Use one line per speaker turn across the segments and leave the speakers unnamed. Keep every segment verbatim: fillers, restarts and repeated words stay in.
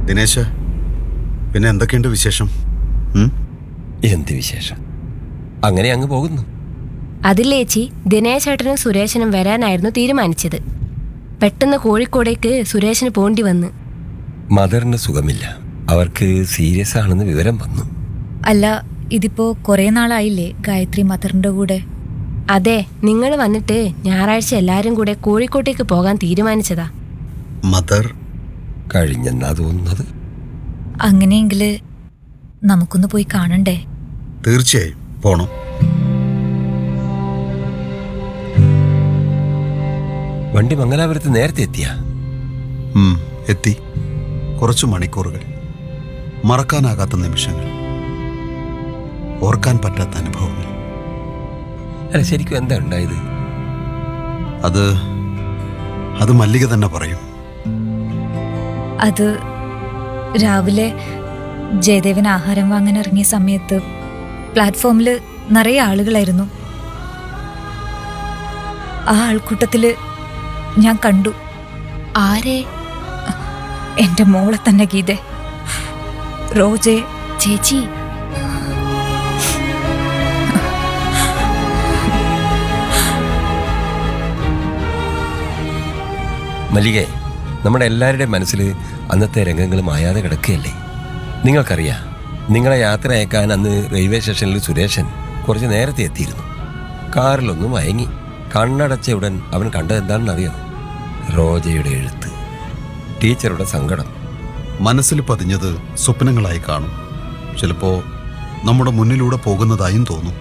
ദിനേശ്, പിന്നെ എന്തൊക്കെയുണ്ട് വിശേഷം?
എന്ത് വിശേഷം? അങ്ങനെ അങ്ങ് പോകുന്നു.
അതില്ലേച്ചി, ദിനേശേട്ടനും സുരേഷനും വരാനായിരുന്നു തീരുമാനിച്ചത്. പെട്ടെന്ന് കോഴിക്കോടേക്ക് സുരേഷിന് പോണ്ടി വന്ന്.
മദറിന് സുഖമില്ല, അവർക്ക് സീരിയസ് ആണെന്ന് വിവരം വന്നു.
അല്ല, ഇതിപ്പോ കുറെ നാളായില്ലേ ഗായത്രി മദറിന്റെ കൂടെ?
അതെ, നിങ്ങൾ വന്നിട്ട് ഞായറാഴ്ച എല്ലാരും കൂടെ കോഴിക്കോട്ടേക്ക് പോകാൻ തീരുമാനിച്ചതാ.
മദർ
കഴിഞ്ഞെന്നാ തോന്നുന്നത്.
അങ്ങനെയെങ്കില് നമുക്കൊന്ന് പോയി കാണണ്ടേ?
തീർച്ചയായും പോണം.
വണ്ടി മംഗലാപുരത്ത് നേരത്തെ എത്തിയ
എത്തി. കുറച്ചു മണിക്കൂറുകൾ, മറക്കാനാകാത്ത നിമിഷങ്ങൾ, ഓർക്കാൻ പറ്റാത്ത അനുഭവങ്ങൾ.
അല്ല, ശരിക്കും എന്താ ഉണ്ടായത്?
അത് അത് മല്ലിക തന്നെ പറയും.
അത് രാവിലെ ജയദേവൻ ആഹാരം വാങ്ങാൻ ഇറങ്ങിയ സമയത്ത് പ്ലാറ്റ്ഫോമിൽ നിറയെ ആളുകളായിരുന്നു. ആ ആൾക്കൂട്ടത്തില് ഞാൻ കണ്ടു.
ആരെ?
എന്റെ മോളെ തന്നെ, ഗീതേ, റോജെ.
ചേച്ചി,
മല്ലികേ, നമ്മുടെ എല്ലാവരുടെയും മനസ്സിൽ അന്നത്തെ രംഗങ്ങൾ മായാതെ കിടക്കുകയല്ലേ? നിങ്ങൾക്കറിയാം, നിങ്ങളെ യാത്ര അയക്കാൻ അന്ന് റെയിൽവേ സ്റ്റേഷനിൽ സുരേഷൻ കുറച്ച് നേരത്തെ എത്തിയിരുന്നു. കാറിലൊന്നും മയങ്ങി. കണ്ണടച്ച ഉടൻ അവൻ കണ്ടത് എന്താണെന്നറിയോ? റോജയുടെ എഴുത്ത്, ടീച്ചറുടെ സങ്കടം.
മനസ്സിൽ പതിഞ്ഞത് സ്വപ്നങ്ങളായി കാണും. ചിലപ്പോ നമ്മുടെ മുന്നിലൂടെ പോകുന്നതായും തോന്നും.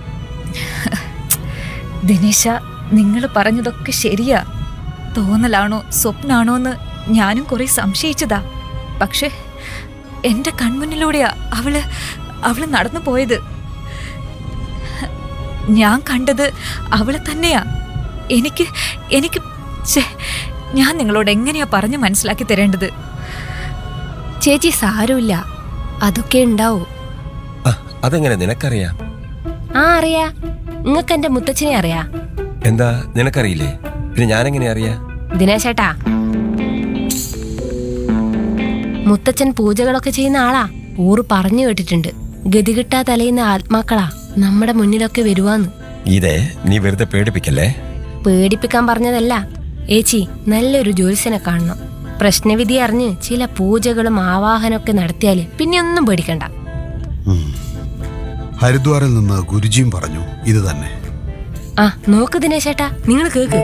ദിനേശ, നിങ്ങൾ പറഞ്ഞതൊക്കെ ശരിയാ. തോന്നലാണോ സ്വപ്നാണോ എന്ന് ഞാനും കുറെ സംശയിച്ചതാ. പക്ഷെ എന്റെ കൺമുന്നിലൂടെയാ അവള് അവള് നടന്നു പോയത്. ഞാൻ കണ്ടത് അവളെ തന്നെയാ. എനിക്ക് എനിക്ക് ഞാൻ നിങ്ങളോട് എങ്ങനെയാ പറഞ്ഞു മനസ്സിലാക്കി തരേണ്ടത്?
ചേച്ചി, സാരമില്ല, അതൊക്കെ ഉണ്ടാവും.
അതെങ്ങനെ നിനക്കറിയാം?
ആ, അറിയാ. നിങ്ങൾക്ക് എന്റെ മുത്തച്ഛനെ അറിയാ.
എന്താ, നിനക്കറിയില്ലേ? പിന്നെ ഞാനെങ്ങനെ അറിയാ?
ദിനേശേട്ടാ, മുത്തച്ഛൻ പൂജകളൊക്കെ ചെയ്യുന്ന ആളാ. ഊറ് പറഞ്ഞു കേട്ടിട്ടുണ്ട്. ഗതികിട്ടാ തലയുന്ന ആത്മാക്കളാ നമ്മുടെ മുന്നിലൊക്കെ വരുവാന്ന്.
ഇതേ, നീ വെറുതെ പേടിപ്പിക്കല്ലേ.
പേടിപ്പിക്കാൻ പറഞ്ഞതല്ല ഏച്ചി, നല്ലൊരു ജ്യോത്സ്യനെ കാണണം. പ്രശ്നവിധി അറിഞ്ഞ് ചില പൂജകളും ആവാഹനമൊക്കെ നടത്തിയാല് പിന്നെ ഒന്നും പേടിക്കണ്ട.
ഹരിദ്വാറിൽ നിന്ന് ഗുരുജിയും പറഞ്ഞു ഇത് തന്നെ.
ആ, നോക്ക് ദിനേശേട്ടാ, നിങ്ങൾ കേക്ക്.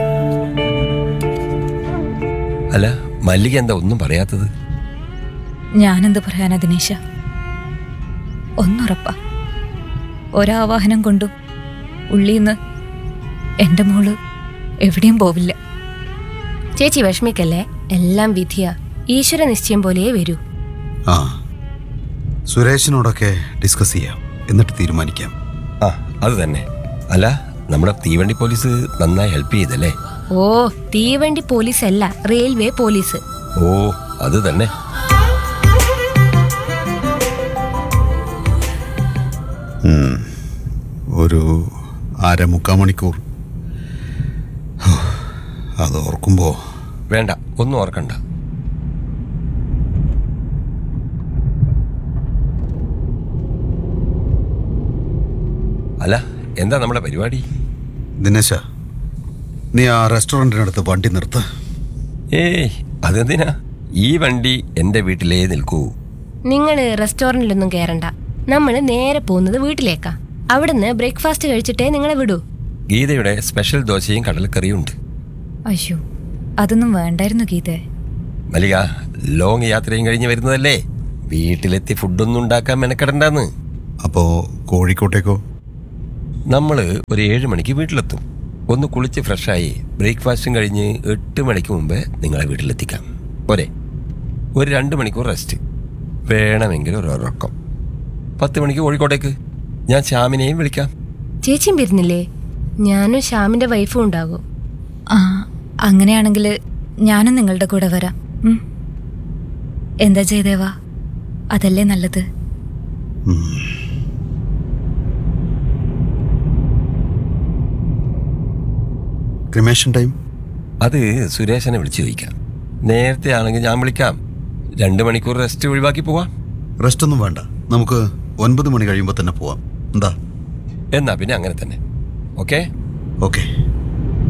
അല്ല, മല്ലിക എന്താ ഒന്നും പറയാത്തത്?
ഞാനെന്ത് പറയാനാ ദിനേശ? ഒന്നുറപ്പാ, ഒരാവാഹനം കൊണ്ടും ഉള്ളീന്ന് എന്റെ മോള് എവിടെയും പോവില്ല.
ചേച്ചി വിഷമിക്കല്ലേ, എല്ലാം വിധിയാ. ഈശ്വര നിശ്ചയം പോലെ വരൂ.
ആ, സുരേഷിനോടൊക്കെ ഡിസ്കസ് ചെയ്യാം, എന്നിട്ട് തീരുമാനിക്കാം.
ആ, അത് തന്നെ. അല്ല, നമ്മുടെ തീവണ്ടി പോലീസ് നന്നായി ഹെൽപ്പ് ചെയ്തല്ലേ?
ഓ, തീവണ്ടി പോലീസ് അല്ല, റെയിൽവേ പോലീസ്.
ഓ, അത് തന്നെ.
ഒരു അരമുക്കാൽ മണിക്കൂർ. അത് ഓർക്കുമ്പോ
വേണ്ട, ഒന്നും ഓർക്കണ്ട. അല്ല, എന്താ നമ്മുടെ പരിപാടി?
ദിനേശ, നീ ആ റെസ്റ്റോറൻറ്റിനടുത്ത് വണ്ടി നിർത്ത്.
ഏയ്, അതെന്തിനാ? ഈ വണ്ടി എന്റെ വീട്ടിലേ നിൽക്കൂ.
നിങ്ങള് റെസ്റ്റോറന്റിലൊന്നും കയറണ്ട. നമ്മള് നേരെ പോകുന്നത് വീട്ടിലേക്കാ. അവിടുന്ന് ബ്രേക്ക്ഫാസ്റ്റ് കഴിച്ചിട്ടേ നിങ്ങളെ വിടൂ.
ഗീതയുടെ സ്പെഷ്യൽ ദോശയും കടലക്കറിയും ഉണ്ട്.
അയ്യോ, അതൊന്നും വേണ്ടായിരുന്നു ഗീതേ.
മല്ലിക, ലോങ് യാത്രയും കഴിഞ്ഞ് വരുന്നതല്ലേ, വീട്ടിലെത്തി ഫുഡൊന്നും ഉണ്ടാക്കാൻ മെനക്കെടണ്ടാന്ന്.
അപ്പോ കോഴിക്കോട്ടേക്കോ?
നമ്മള് ഒരു ഏഴ് മണിക്ക് വീട്ടിലെത്തും. ഒന്ന് കുളിച്ച് ഫ്രഷായി ബ്രേക്ക്ഫാസ്റ്റും കഴിഞ്ഞ് എട്ട് മണിക്ക് മുമ്പേ നിങ്ങളെ വീട്ടിലെത്തിക്കാം. പോരെ? ഒരു രണ്ട് മണിക്കൂർ റെസ്റ്റ്, വേണമെങ്കിൽ ഒരു ഉറക്കം. പത്ത് മണിക്ക് കോഴിക്കോട്ടേക്ക്. ഞാൻ ശ്യാമിനെയും വിളിക്കാം.
ചേച്ചിയും വരുന്നില്ലേ? ഞാനും ശ്യാമിന്റെ വൈഫും ഉണ്ടാകും.
ആ, അങ്ങനെയാണെങ്കിൽ ഞാനും നിങ്ങളുടെ കൂടെ വരാം. എന്താ ജയദേവാ, അതല്ലേ നല്ലത്?
Cremation time?
അത് സുരേഷനെ വിളിച്ചു ചോദിക്കാം. നേരത്തെ ആണെങ്കിൽ ഞാൻ വിളിക്കാം. രണ്ട് മണിക്കൂർ റെസ്റ്റ് ഒഴിവാക്കി പോവാം.
റെസ്റ്റ് ഒന്നും വേണ്ട, നമുക്ക് ഒൻപത് മണി കഴിയുമ്പോൾ തന്നെ പോവാം. എന്താ?
എന്നാ പിന്നെ അങ്ങനെ തന്നെ. ഓക്കെ.
ഓക്കെ.